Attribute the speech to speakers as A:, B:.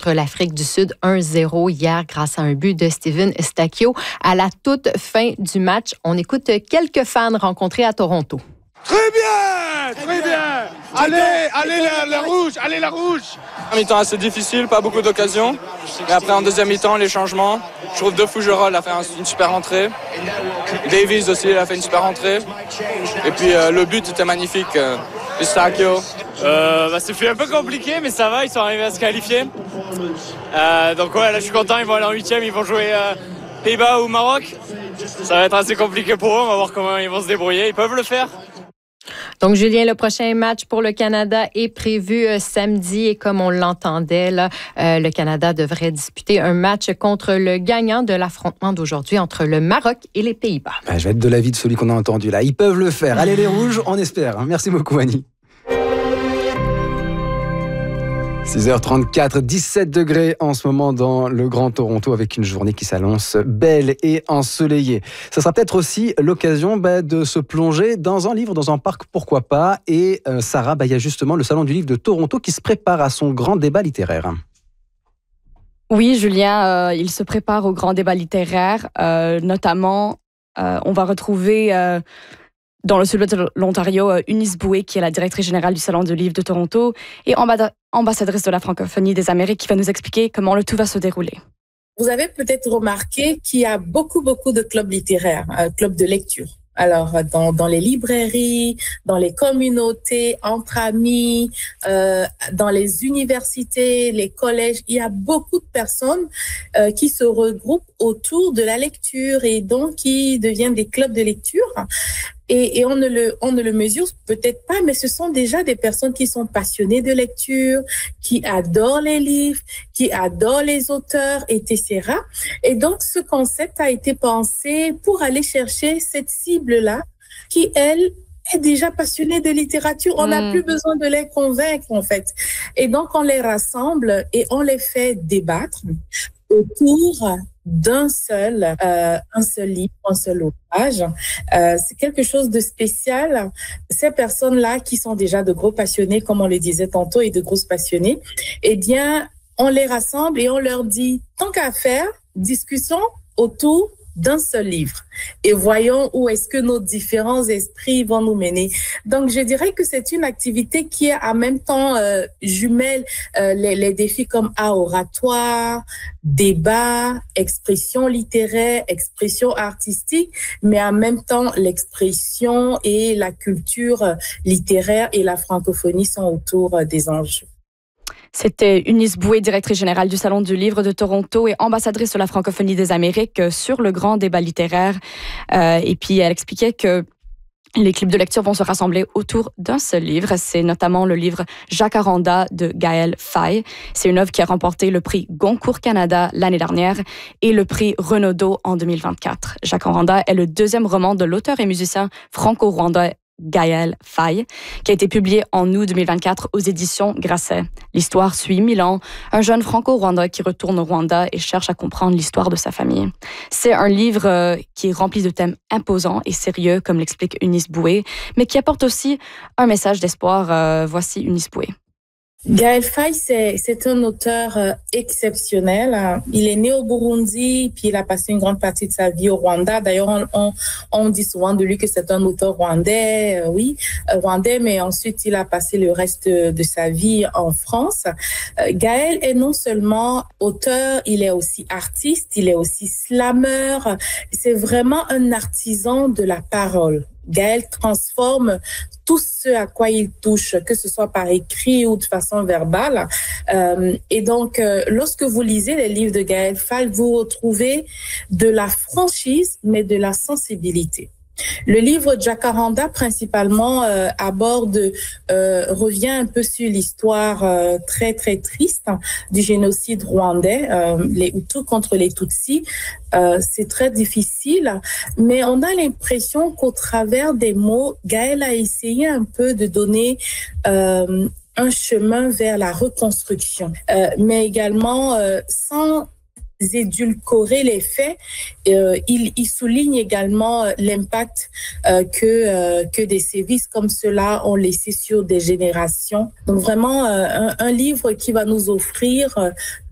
A: contre l'Afrique du Sud 1-0 hier grâce à un but de Steven Eustáquio à la toute fin du match. On écoute quelques fans rencontrés à Toronto.
B: Très bien, très bien. Allez la rouge.
C: Un mi-temps assez difficile, pas beaucoup d'occasions. Mais après, en deuxième mi-temps, les changements. Je trouve De Fougerolles a fait une super entrée. Davies aussi, il a fait une super entrée. Et puis le but était magnifique. Eustáquio.
D: C'est un peu compliqué, mais ça va, ils sont arrivés à se qualifier. Donc ouais, là je suis content, ils vont aller en 8e, ils vont jouer Pays-Bas ou Maroc. Ça va être assez compliqué pour eux, on va voir comment ils vont se débrouiller. Ils peuvent le faire.
A: Donc, Julien, le prochain match pour le Canada est prévu samedi et comme on l'entendait, là, le Canada devrait disputer un match contre le gagnant de l'affrontement d'aujourd'hui entre le Maroc et les Pays-Bas.
E: Je vais être de l'avis de celui qu'on a entendu là. Ils peuvent le faire. Allez les Rouges, on espère. Merci beaucoup, Annie. 6h34, 17 degrés en ce moment dans le Grand Toronto avec une journée qui s'annonce belle et ensoleillée. Ça sera peut-être aussi l'occasion de se plonger dans un livre, dans un parc, pourquoi pas. Et Sarah, il y a justement le Salon du Livre de Toronto qui se prépare à son grand débat littéraire.
F: Oui, Julien, il se prépare au grand débat littéraire. Notamment, on va retrouver... dans le sud-ouest de l'Ontario, Eunice Bouet, qui est la directrice générale du Salon du Livre de Toronto et ambassadrice de la francophonie des Amériques, qui va nous expliquer comment le tout va se dérouler.
G: Vous avez peut-être remarqué qu'il y a beaucoup de clubs littéraires, clubs de lecture. Alors, dans les librairies, dans les communautés, entre amis, dans les universités, les collèges, il y a beaucoup de personnes qui se regroupent autour de la lecture et donc qui deviennent des clubs de lecture. Et on ne le mesure peut-être pas, mais ce sont déjà des personnes qui sont passionnées de lecture, qui adorent les livres, qui adorent les auteurs, etc. Et donc, ce concept a été pensé pour aller chercher cette cible-là qui, elle, est déjà passionnée de littérature. On n'a plus besoin de les convaincre, en fait. Et donc, on les rassemble et on les fait débattre autour d'un seul livre, un seul ouvrage. C'est quelque chose de spécial. Ces personnes-là qui sont déjà de gros passionnés, comme on le disait tantôt, et de grosses passionnées, eh bien, on les rassemble et on leur dit, tant qu'à faire, discutons autour d'un seul livre et voyons où est-ce que nos différents esprits vont nous mener. Donc, je dirais que c'est une activité qui est en même temps jumelle les défis comme art oratoire, débat, expression littéraire, expression artistique, mais en même temps, l'expression et la culture littéraire et la francophonie sont autour des enjeux.
F: C'était Eunice Bouet, directrice générale du Salon du Livre de Toronto et ambassadrice de la francophonie des Amériques sur le grand débat littéraire. Et puis, elle expliquait que les clubs de lecture vont se rassembler autour d'un seul livre. C'est notamment le livre Jacaranda de Gaël Faye. C'est une œuvre qui a remporté le prix Goncourt Canada l'année dernière et le prix Renaudot en 2024. Jacaranda est le deuxième roman de l'auteur et musicien franco-rwandais Gaël Faye, qui a été publié en août 2024 aux éditions Grasset. L'histoire suit Milan, un jeune franco-rwandais qui retourne au Rwanda et cherche à comprendre l'histoire de sa famille. C'est un livre qui est rempli de thèmes imposants et sérieux, comme l'explique Eunice Bouet, mais qui apporte aussi un message d'espoir. Voici Eunice Bouet.
G: Gaël Faye, c'est un auteur exceptionnel. Il est né au Burundi, puis il a passé une grande partie de sa vie au Rwanda. D'ailleurs, on dit souvent de lui que c'est un auteur rwandais, rwandais, mais ensuite il a passé le reste de sa vie en France. Gaël est non seulement auteur, il est aussi artiste, il est aussi slameur. C'est vraiment un artisan de la parole. Gaël transforme tout ce à quoi il touche, que ce soit par écrit ou de façon verbale. Et donc, lorsque vous lisez les livres de Gaël Faye, vous retrouvez de la franchise, mais de la sensibilité. Le livre Jacaranda, principalement, revient un peu sur l'histoire très, très triste du génocide rwandais, les Hutus contre les Tutsis. C'est très difficile, mais on a l'impression qu'au travers des mots, Gaël a essayé un peu de donner un chemin vers la reconstruction, mais également sans édulcorer les faits. Il souligne également l'impact que des sévices comme cela ont laissé sur des générations. Donc vraiment un livre qui va nous offrir